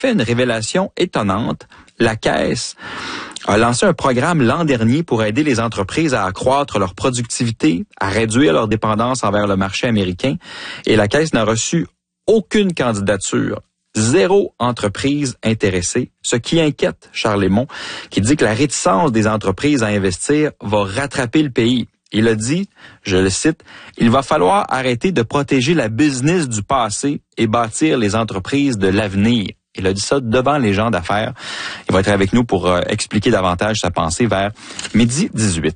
fait une révélation étonnante. La Caisse a lancé un programme l'an dernier pour aider les entreprises à accroître leur productivité, à réduire leur dépendance envers le marché américain. Et la Caisse n'a reçu aucune candidature. 0 entreprise intéressée, ce qui inquiète Charles Lemond, qui dit que la réticence des entreprises à investir va rattraper le pays. Il a dit, je le cite, « Il va falloir arrêter de protéger la business du passé et bâtir les entreprises de l'avenir. » Il a dit ça devant les gens d'affaires. Il va être avec nous pour expliquer davantage sa pensée vers 12h18.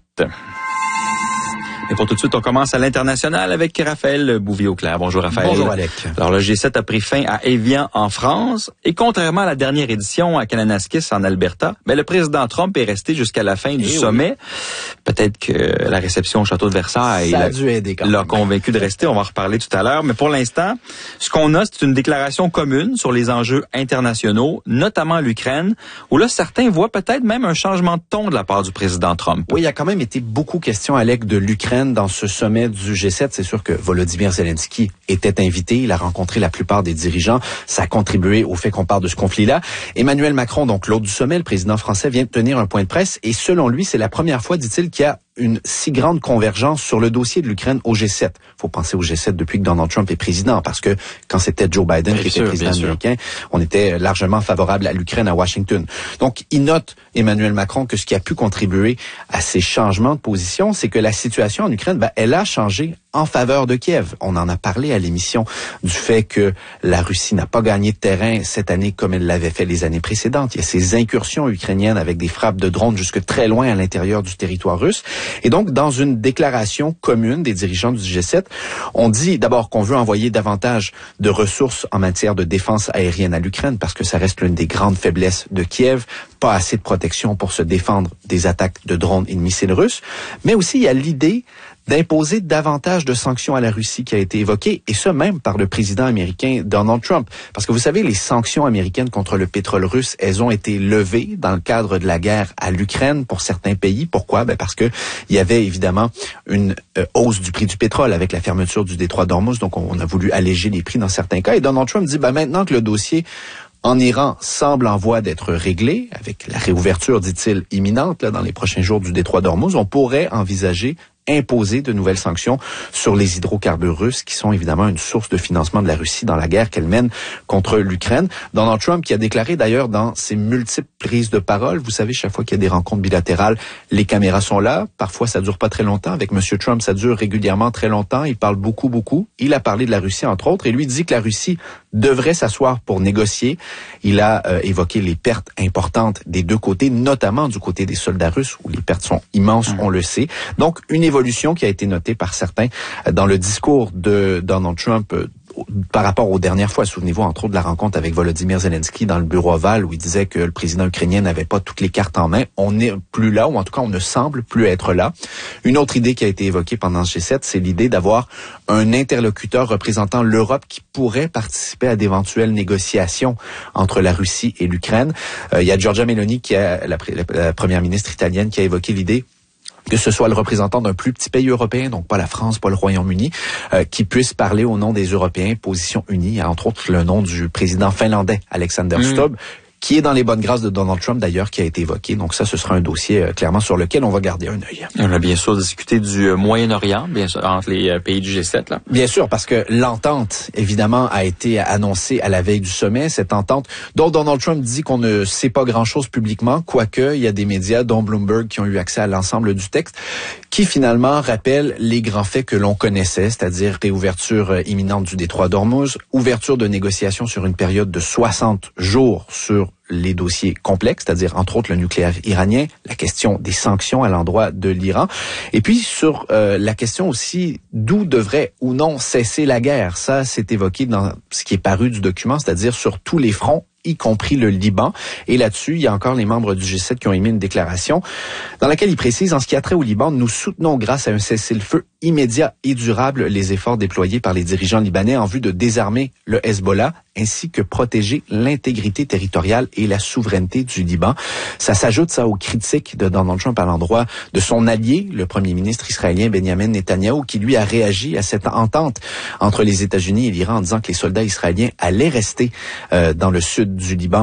Et pour tout de suite, on commence à l'international avec Raphaël Bouvier-Auclair. Bonjour Raphaël. Bonjour Alec. Alors le G7 a pris fin à Évian en France et contrairement à la dernière édition à Kananaskis en Alberta, le président Trump est resté jusqu'à la fin du sommet. Oui. Peut-être que la réception au château de Versailles l'a convaincu de rester. On va en reparler tout à l'heure. Mais pour l'instant, ce qu'on a, c'est une déclaration commune sur les enjeux internationaux, notamment l'Ukraine, où là, certains voient peut-être même un changement de ton de la part du président Trump. Oui, il y a quand même été beaucoup question, Alec, de l'Ukraine dans ce sommet du G7. C'est sûr que Volodymyr Zelensky était invité. Il a rencontré la plupart des dirigeants. Ça a contribué au fait qu'on parle de ce conflit-là. Emmanuel Macron, donc l'hôte du sommet, le président français, vient de tenir un point de presse. Et selon lui, c'est la première fois, dit-il, qu'il y a une si grande convergence sur le dossier de l'Ukraine au G7. Faut penser au G7 depuis que Donald Trump est président, parce que quand c'était Joe Biden qui était président américain, on était largement favorable à l'Ukraine à Washington. Donc, il note, Emmanuel Macron, que ce qui a pu contribuer à ces changements de position, c'est que la situation en Ukraine, elle a changé en faveur de Kiev. On en a parlé à l'émission du fait que la Russie n'a pas gagné de terrain cette année comme elle l'avait fait les années précédentes. Il y a ces incursions ukrainiennes avec des frappes de drones jusque très loin à l'intérieur du territoire russe. Et donc, dans une déclaration commune des dirigeants du G7, on dit d'abord qu'on veut envoyer davantage de ressources en matière de défense aérienne à l'Ukraine parce que ça reste l'une des grandes faiblesses de Kiev. Pas assez de protection pour se défendre des attaques de drones et de missiles russes. Mais aussi, il y a l'idée d'imposer davantage de sanctions à la Russie qui a été évoquée, et ce même par le président américain Donald Trump. Parce que vous savez, les sanctions américaines contre le pétrole russe, elles ont été levées dans le cadre de la guerre à l'Ukraine pour certains pays. Pourquoi? Parce que il y avait évidemment une hausse du prix du pétrole avec la fermeture du détroit d'Ormuz, donc on a voulu alléger les prix dans certains cas. Et Donald Trump dit, maintenant que le dossier en Iran semble en voie d'être réglé, avec la réouverture, dit-il, imminente dans les prochains jours du détroit d'Ormuz, on pourrait envisager imposer de nouvelles sanctions sur les hydrocarbures russes qui sont évidemment une source de financement de la Russie dans la guerre qu'elle mène contre l'Ukraine. Donald Trump qui a déclaré d'ailleurs dans ses multiples prises de parole, vous savez, chaque fois qu'il y a des rencontres bilatérales, les caméras sont là. Parfois, ça dure pas très longtemps. Avec M. Trump, ça dure régulièrement très longtemps. Il parle beaucoup. Il a parlé de la Russie, entre autres, et lui dit que la Russie devrait s'asseoir pour négocier. Il a évoqué les pertes importantes des deux côtés, notamment du côté des soldats russes, où les pertes sont immenses, on le sait. Donc, une évolution qui a été notée par certains dans le discours de Donald Trump par rapport aux dernières fois. Souvenez-vous, entre autres, de la rencontre avec Volodymyr Zelensky dans le bureau ovale où il disait que le président ukrainien n'avait pas toutes les cartes en main. On n'est plus là, ou en tout cas, on ne semble plus être là. Une autre idée qui a été évoquée pendant ce G7, c'est l'idée d'avoir un interlocuteur représentant l'Europe qui pourrait participer à d'éventuelles négociations entre la Russie et l'Ukraine. Il y a Giorgia Meloni, qui est la première ministre italienne, qui a évoqué l'idée que ce soit le représentant d'un plus petit pays européen, donc pas la France, pas le Royaume-Uni, qui puisse parler au nom des Européens, position unie, entre autres le nom du président finlandais, Alexander Stubb, qui est dans les bonnes grâces de Donald Trump d'ailleurs, qui a été évoqué. Donc ça, ce sera un dossier clairement sur lequel on va garder un œil. On a bien sûr discuté du Moyen-Orient, bien sûr, entre les pays du G7. Là. Bien sûr, parce que l'entente, évidemment, a été annoncée à la veille du sommet. Cette entente dont Donald Trump dit qu'on ne sait pas grand-chose publiquement, quoique il y a des médias, dont Bloomberg, qui ont eu accès à l'ensemble du texte, qui finalement rappellent les grands faits que l'on connaissait, c'est-à-dire réouverture imminente du détroit d'Ormuz, ouverture de négociations sur une période de 60 jours sur les dossiers complexes, c'est-à-dire entre autres le nucléaire iranien, la question des sanctions à l'endroit de l'Iran, et puis sur la question aussi d'où devrait ou non cesser la guerre. Ça, c'est évoqué dans ce qui est paru du document, c'est-à-dire sur tous les fronts, y compris le Liban. Et là-dessus, il y a encore les membres du G7 qui ont émis une déclaration dans laquelle ils précisent, en ce qui a trait au Liban, nous soutenons grâce à un cessez-le-feu immédiat et durable les efforts déployés par les dirigeants libanais en vue de désarmer le Hezbollah ainsi que protéger l'intégrité territoriale et la souveraineté du Liban. Ça s'ajoute ça aux critiques de Donald Trump à l'endroit de son allié, le premier ministre israélien Benjamin Netanyahou, qui lui a réagi à cette entente entre les États-Unis et l'Iran en disant que les soldats israéliens allaient rester dans le sud du Liban